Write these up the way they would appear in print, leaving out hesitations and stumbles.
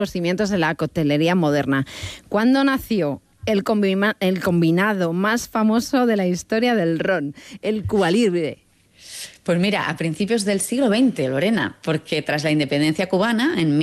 los cimientos de la coctelería moderna. ¿Cuándo nació el combinado más famoso de la historia del ron, el Cuba Libre? Pues mira, a principios del siglo XX, Lorena, porque tras la independencia cubana, en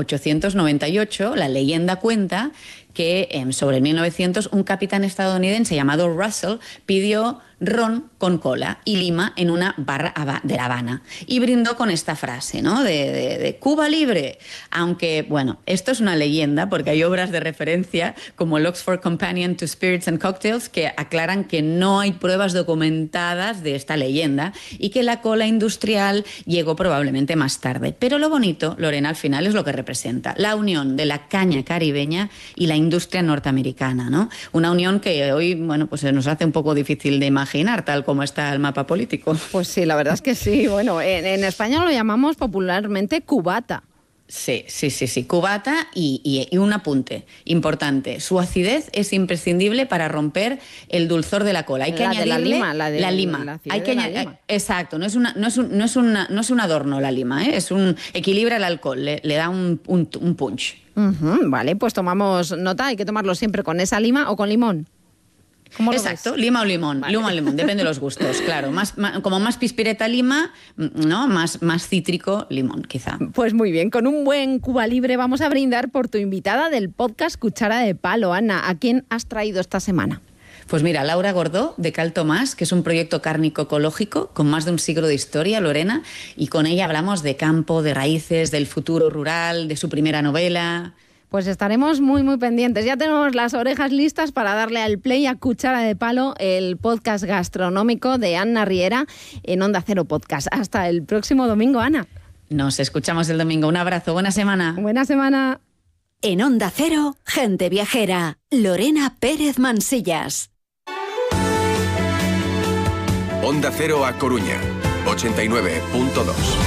1898, la leyenda cuenta que sobre 1900 un capitán estadounidense llamado Russell pidió ron con cola y lima en una barra de La Habana y brindó con esta frase, ¿no? de Cuba Libre. Aunque, bueno, esto es una leyenda porque hay obras de referencia como el Oxford Companion to Spirits and Cocktails que aclaran que no hay pruebas documentadas de esta leyenda y que la cola industrial llegó probablemente más tarde. Pero lo bonito, Lorena, al final es lo que representa, la unión de la caña caribeña y la industria norteamericana, ¿no? Una unión que hoy, bueno, pues se nos hace un poco difícil de imaginar, tal como está el mapa político. Pues sí, la verdad es que sí. Bueno, en España lo llamamos popularmente cubata. Sí, cubata y un apunte importante. Su acidez es imprescindible para romper el dulzor de la cola. Hay que añadirle la lima. Hay que exacto, no es un adorno la lima, ¿eh? Equilibra el alcohol, le da un punch. Vale, pues tomamos nota. Hay que tomarlo siempre con esa lima o con limón. Exacto, lima o limón, vale. Lima o limón, depende de los gustos, claro. Como más pispireta lima, ¿no? Más cítrico limón, quizá. Pues muy bien, con un buen Cuba Libre vamos a brindar por tu invitada del podcast Cuchara de Palo. Ana, ¿a quién has traído esta semana? Pues mira, Laura Gordó, de Cal Tomás, que es un proyecto cárnico ecológico con más de un siglo de historia, Lorena, y con ella hablamos de campo, de raíces, del futuro rural, de su primera novela. Pues estaremos muy, muy pendientes. Ya tenemos las orejas listas para darle al play a Cuchara de Palo, el podcast gastronómico de Ana Riera en Onda Cero Podcast. Hasta el próximo domingo, Ana. Nos escuchamos el domingo. Un abrazo. Buena semana. Buena semana. En Onda Cero, Gente Viajera. Lorena Pérez Mansillas. Onda Cero A Coruña, 89.2.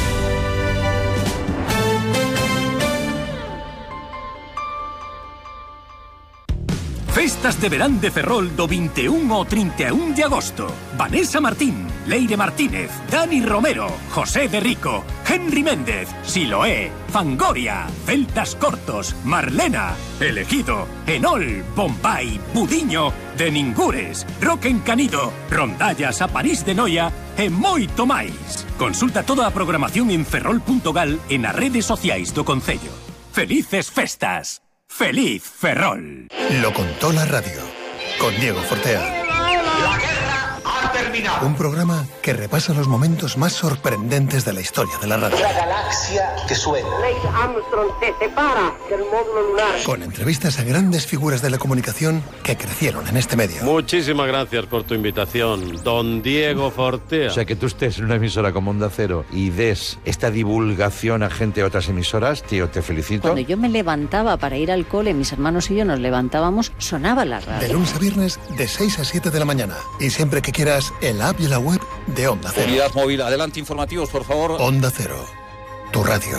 Festas de verán de Ferrol do 21 ao 31 de agosto. Vanessa Martín, Leire Martínez, Dani Romero, José de Rico, Henry Méndez, Siloé, Fangoria, Celtas Cortos, Marlena, Elegido, Enol, Bombay, Budiño, De Ningures, Roque Encanido, Rondallas a París de Noia e moito máis. Consulta toda a programación en ferrol.gal e nas redes sociais do Concello. Felices festas. ¡Feliz Ferrol! Lo contó la radio, con Diego Fortea. La guerra ha terminado. Un programa que repasa los momentos más sorprendentes de la historia de la radio. La galaxia que suena. Neil Armstrong se separa del módulo lunar. Con entrevistas a grandes figuras de la comunicación que crecieron en este medio. Muchísimas gracias por tu invitación, don Diego Fortea. O sea, que tú estés en una emisora como Onda Cero y des esta divulgación a gente de otras emisoras, tío, te felicito. Cuando yo me levantaba para ir al cole, mis hermanos y yo nos levantábamos, sonaba la radio. De lunes a viernes, de 6 a 7 de la mañana. Y siempre que quieras, en la app y en la web de Onda Cero. Unidad móvil, adelante, informativos, por favor. Onda Cero, tu radio.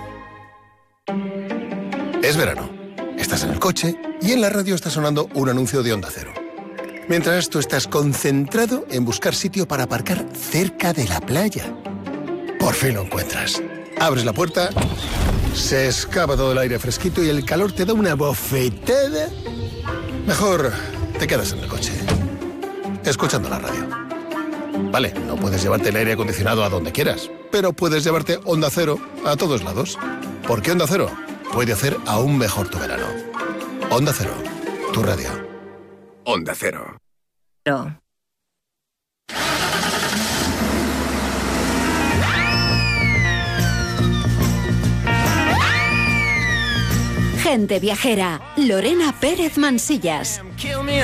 Es verano. Estás en el coche y en la radio está sonando un anuncio de Onda Cero. Mientras tú estás concentrado en buscar sitio para aparcar cerca de la playa. Por fin lo encuentras. Abres la puerta, se escapa todo el aire fresquito y el calor te da una bofetada. Mejor te quedas en el coche, escuchando la radio. Vale, no puedes llevarte el aire acondicionado a donde quieras, pero puedes llevarte Onda Cero a todos lados. Porque Onda Cero puede hacer aún mejor tu verano. Onda Cero, tu radio. Onda Cero. Gente Viajera. Lorena Pérez Mansillas.